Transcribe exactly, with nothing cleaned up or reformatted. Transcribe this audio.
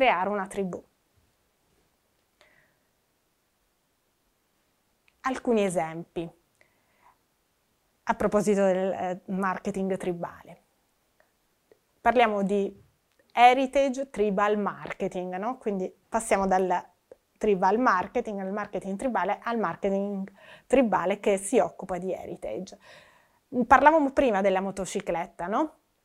creare una tribù. Alcuni esempi a proposito del eh, marketing tribale. Parliamo di heritage tribal marketing, no? Quindi passiamo dal tribal marketing, al marketing tribale, al marketing tribale che si occupa di heritage. Parlavamo prima della motocicletta, no?